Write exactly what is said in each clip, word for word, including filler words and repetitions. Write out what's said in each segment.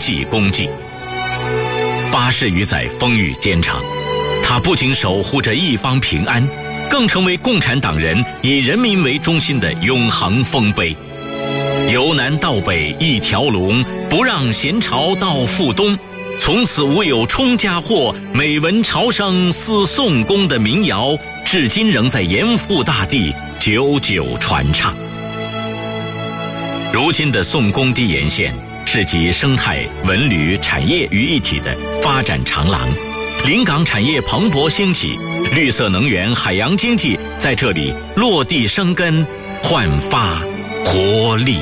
绩功绩。八十余载风雨兼程，他不仅守护着一方平安，更成为共产党人以人民为中心的永恒丰碑。由南到北一条龙，不让闲朝到复东，从此无有冲家祸，每闻潮声思宋公的民谣，至今仍在严复大地久久传唱。如今的宋公堤沿线是集生态、文旅、产业于一体的发展长廊，临港产业蓬勃兴起，绿色能源、海洋经济在这里落地生根，焕发活力。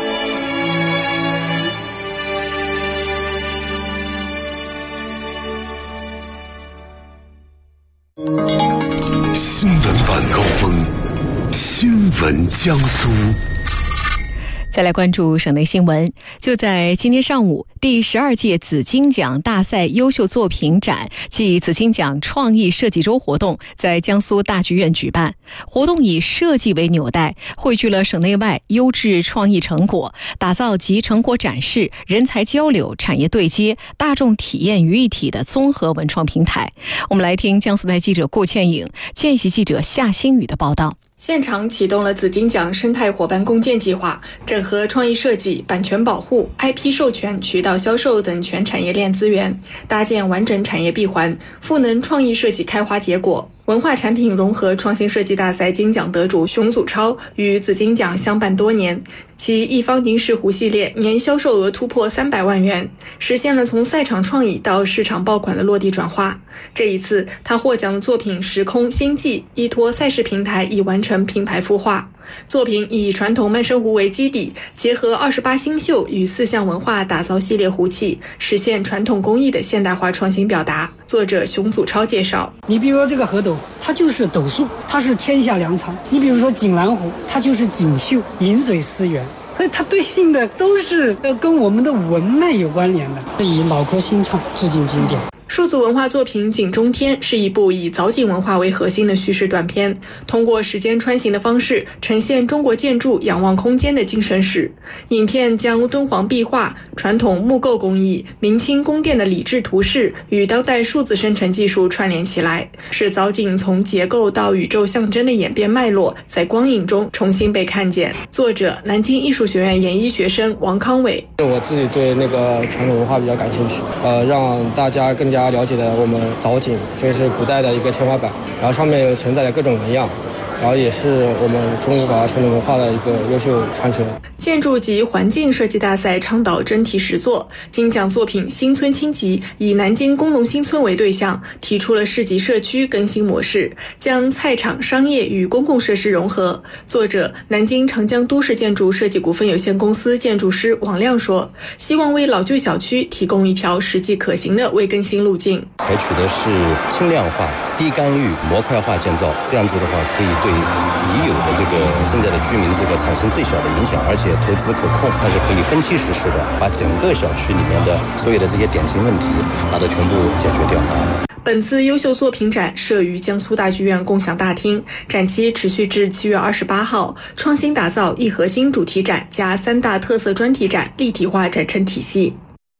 新闻晚高峰，新闻江苏。 再来关注省内新闻。就在今天上午，第十二届紫金奖大赛优秀作品展暨紫金奖创意设计周活动在江苏大剧院举办。活动以设计为纽带，汇聚了省内外优质创意成果，打造集成果展示、人才交流、产业对接、大众体验于一体的综合文创平台。我们来听江苏台记者顾倩颖、见习记者夏新宇的报道。 现场启动了紫金奖生态伙伴共建计划，整合创意设计、版权保护、I P 授权、渠道销售等全产业链资源，搭建完整产业闭环，赋能创意设计开花结果。文化产品融合创新设计大赛金奖得主熊祖超与紫金奖相伴多年，其一方宁石湖系列年销售额突破三百万元，实现了从赛场创意到市场爆款的落地转化。这一次他获奖的作品《时空星际》依托赛事平台已完成品牌孵化。作品以传统漫生湖为基底，结合二十八星宿与四象文化打造系列壶器，实现传统工艺的现代化创新表达。作者熊祖超介绍， 你比如说这个河斗，它就是斗数，它是天下良草；你比如说锦兰湖，它就是锦绣，饮水思源。所以它对应的都是呃跟我们的文脉有关联的，以老歌新唱致敬经典。 数字文化作品《景中天》是一部以藻井文化为核心的叙事短片，通过时间穿行的方式呈现中国建筑仰望空间的精神史。影片将敦煌壁画、传统木构工艺、明清宫殿的礼制图式与当代数字生成技术串联起来，使藻井从结构到宇宙象征的演变脉络在光影中重新被看见。作者南京艺术学院研一学生王康伟， 我自己对那个传统文化比较感兴趣，呃，让大家更加了解的我们藻井，这是古代的一个天花板，然后上面有存在的各种纹样，然后也是我们中华传统文化的一个优秀传承。 建筑及环境设计大赛倡导真题实作，金奖作品新村清集以南京工农新村为对象，提出了市级社区更新模式，将菜场、商业与公共设施融合。作者南京长江都市建筑设计股份有限公司建筑师王亮说，希望为老旧小区提供一条实际可行的微更新路径， 采取的是轻量化、低干预、模块化建造，这样子的话可以对已有的这个正在的居民这个产生最小的影响，而且投资可控，它是可以分期实施的，把整个小区里面的所有的这些典型问题把它全部解决掉。 本次优秀作品展设于江苏大剧院共享大厅，展期持续至七月二十八号，创新打造一核心主题展加三大特色专题展立体化展陈体系。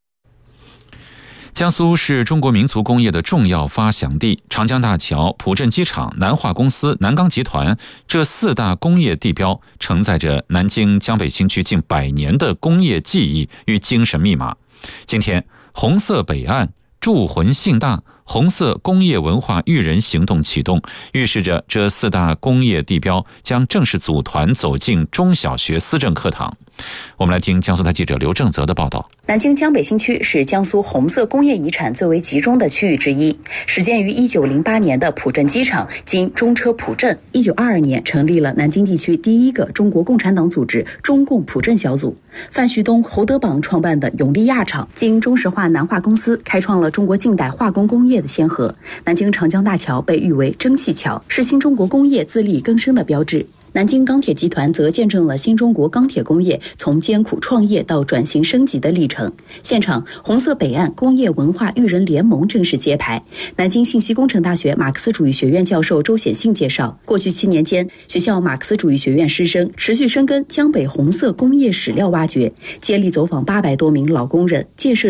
江苏是中国民族工业的重要发祥地，长江大桥、浦镇机场、南化公司、南钢集团这四大工业地标，承载着南京江北新区近百年的工业记忆与精神密码。今天，红色北岸铸魂信大红色工业文化育人行动启动，预示着这四大工业地标将正式组团走进中小学思政课堂。我们来听江苏台记者刘正泽的报道。 南京江北新区是江苏红色工业遗产最为集中的区域之一。始建于一九零八年的浦镇机场，今中车浦镇，一九二二年成立了南京地区第一个中国共产党组织中共浦镇小组。范旭东、侯德榜创办的永利亚厂，经中石化南化公司开创了中国近代化工工业的先河。南京长江大桥被誉为蒸汽桥，是新中国工业自力更生的标志。南京钢铁集团则见证了新中国钢铁工业从艰苦创业到转型升级的历程。现场，红色北岸工业文化育人联盟正式揭牌。南京信息工程大学马克思主义学院教授周显信介绍，过去七年间，学校马克思主义学院师生持续深耕江北红色工业史料挖掘，接力走访八百多名老工人，建设